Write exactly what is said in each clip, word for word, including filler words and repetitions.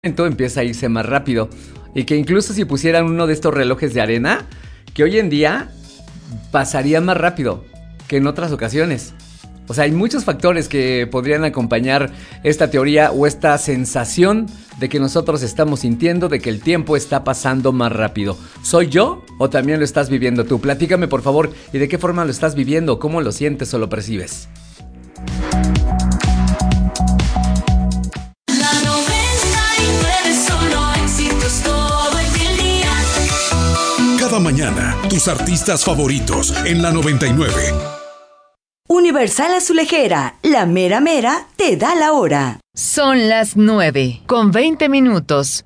Empieza a irse más rápido y que incluso si pusieran uno de estos relojes de arena, que hoy en día pasaría más rápido que en otras ocasiones. O sea, hay muchos factores que podrían acompañar esta teoría o esta sensación de que nosotros estamos sintiendo de que el tiempo está pasando más rápido. ¿Soy yo o también lo estás viviendo tú? Platícame, por favor, y de qué forma lo estás viviendo, cómo lo sientes o lo percibes. Cada mañana, tus artistas favoritos en la noventa y nueve. Universal Azulejera, la mera mera te da la hora. Son las nueve, con veinte minutos.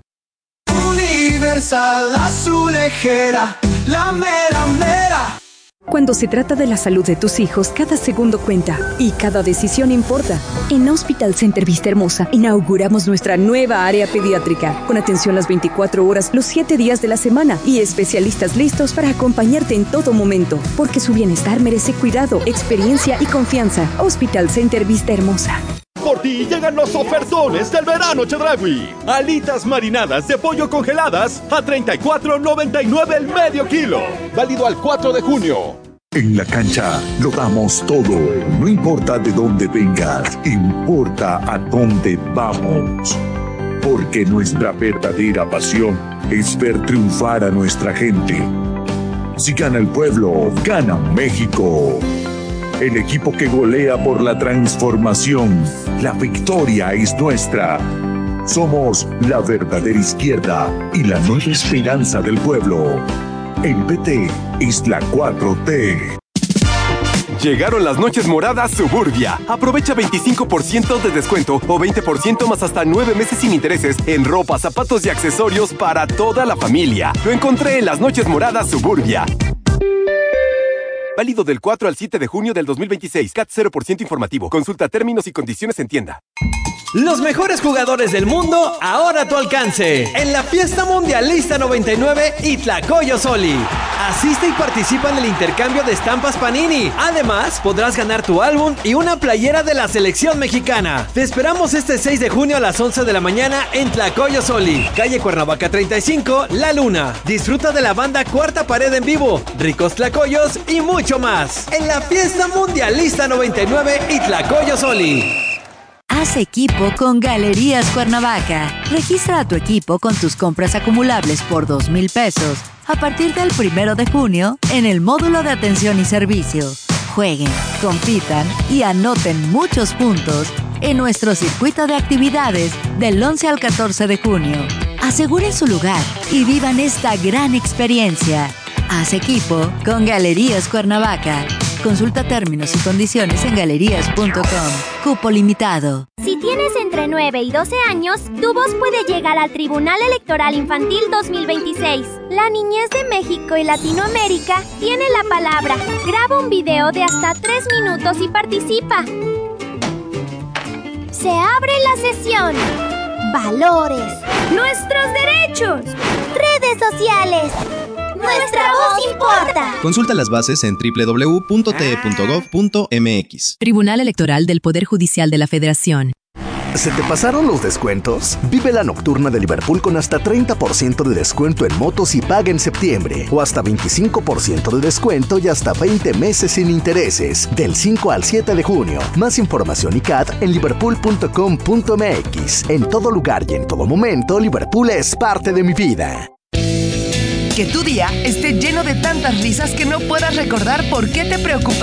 Universal Azulejera, la mera mera. Cuando se trata de la salud de tus hijos, cada segundo cuenta y cada decisión importa. En Hospital Center Vista Hermosa inauguramos nuestra nueva área pediátrica, con atención las veinticuatro horas, los siete días de la semana y especialistas listos para acompañarte en todo momento, porque su bienestar merece cuidado, experiencia y confianza. Hospital Center Vista Hermosa. Por ti llegan los ofertones del verano Chedraui. Alitas marinadas de pollo congeladas a treinta y cuatro noventa y nueve el medio kilo. Válido al cuatro de junio. En la cancha lo damos todo. No importa de dónde vengas, importa a dónde vamos. Porque nuestra verdadera pasión es ver triunfar a nuestra gente. Si gana el pueblo, gana México. El equipo que golea por la transformación. La victoria es nuestra. Somos la verdadera izquierda y la nueva esperanza del pueblo. El P T es la cuatro T. Llegaron las noches moradas Suburbia. Aprovecha veinticinco por ciento de descuento o veinte por ciento más hasta nueve meses sin intereses en ropa, zapatos y accesorios para toda la familia. Lo encontré en las noches moradas Suburbia. Válido del cuatro al siete de junio del dos mil veintiséis. C A T cero por ciento informativo. Consulta términos y condiciones en tienda. Los mejores jugadores del mundo ahora a tu alcance. En la fiesta mundialista noventa y nueve Itlacoyo Soli. Asiste y participa en el intercambio de estampas Panini. Además, podrás ganar tu álbum y una playera de la selección mexicana. Te esperamos este seis de junio a las once de la mañana en Tlacoyo Soli, calle Cuernavaca treinta y cinco, La Luna. Disfruta de la banda Cuarta Pared en vivo, ricos tlacoyos y mucho más. En la fiesta mundialista noventa y nueve Itlacoyo Soli. Haz equipo con Galerías Cuernavaca. Registra a tu equipo con tus compras acumulables por dos mil pesos a partir del primero de junio en el módulo de atención y servicio. Jueguen, compitan y anoten muchos puntos en nuestro circuito de actividades del once al catorce de junio. Aseguren su lugar y vivan esta gran experiencia. Haz equipo con Galerías Cuernavaca. Consulta términos y condiciones en galerías punto com. Cupo limitado. Si tienes entre nueve y doce años, tu voz puede llegar al Tribunal Electoral Infantil dos mil veintiséis. La niñez de México y Latinoamérica tiene la palabra. Graba un video de hasta tres minutos y participa. Se abre la sesión. Valores. Nuestros derechos. Redes sociales. ¡Nuestra voz importa! Consulta las bases en doble u doble u doble u punto t e punto gov punto m x. Tribunal Electoral del Poder Judicial de la Federación. ¿Se te pasaron los descuentos? Vive la nocturna de Liverpool con hasta treinta por ciento de descuento en motos y paga en septiembre. O hasta veinticinco por ciento de descuento y hasta veinte meses sin intereses. Del cinco al siete de junio. Más información y C A T en liverpool punto com punto m x. En todo lugar y en todo momento, Liverpool es parte de mi vida. Que tu día esté lleno de tantas risas que no puedas recordar por qué te preocupaste